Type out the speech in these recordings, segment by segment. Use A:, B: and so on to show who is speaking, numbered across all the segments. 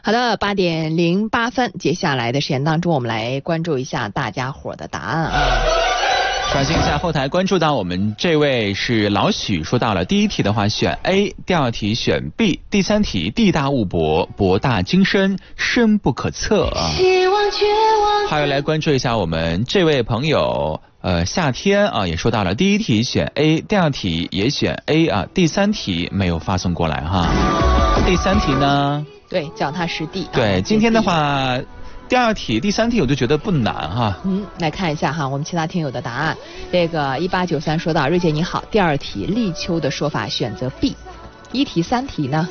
A: 好的，8点08分，接下来的时间当中，我们来关注一下大家伙的答案啊。
B: 刷新一下后台，关注到我们这位是老许，说到了第一题的话选 A， 第二题选 B， 第三题地大物博，博大精深，深不可测啊。还有来关注一下我们这位朋友。夏天啊也说到了第一题选 A， 第二题也选 A 啊，第三题没有发送过来哈。第三题呢？
A: 对，脚踏实地。
B: 对，今天的话，第二题、第三题我就觉得不难哈。
A: 来看一下哈，我们其他听友的答案。这个1893说到，瑞姐你好，第二题立秋的说法选择 B， 一题三题呢？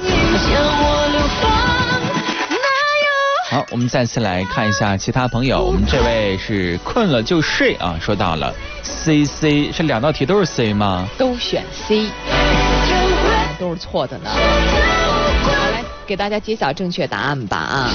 B: 好，我们再次来看一下其他朋友。我们这位是困了就睡啊，说到了 C， 是2道题都是 C 吗？
A: 都选 C， 都是错的呢。来给大家揭晓正确答案吧啊。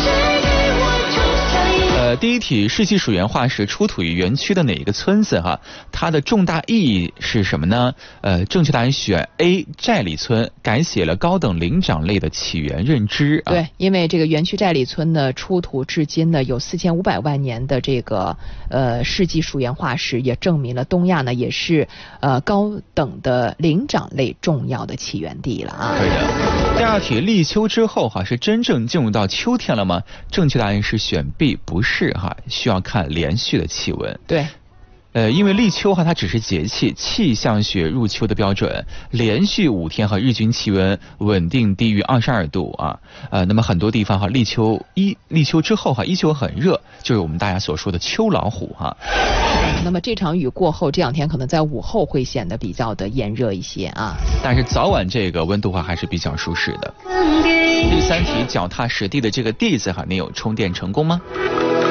B: 第一题，世纪蜀原化石出土于园区的哪一个村子哈？它的重大意义是什么呢？正确答案选 A， 寨里村，改写了高等灵长类的起源认知啊。
A: 对，因为这个园区寨里村呢出土至今呢有4500万年的这个世纪蜀原化石，也证明了东亚呢也是高等的灵长类重要的起源地了啊。
B: 对的。第二题，立秋之后哈是真正进入到秋天了吗？正确答案是选 B， 不是哈，需要看连续的气温。
A: 对。
B: 因为立秋哈，它只是节气，气象学入秋的标准，连续5天和日均气温稳定低于22度啊。那么很多地方哈，立秋之后哈，依旧很热，就是我们大家所说的秋老虎哈。
A: 那么这场雨过后，这2天可能在午后会显得比较的炎热一些啊。
B: 但是早晚这个温度哈还是比较舒适的。第三题，脚踏实地的这个地字哈，你有充电成功吗？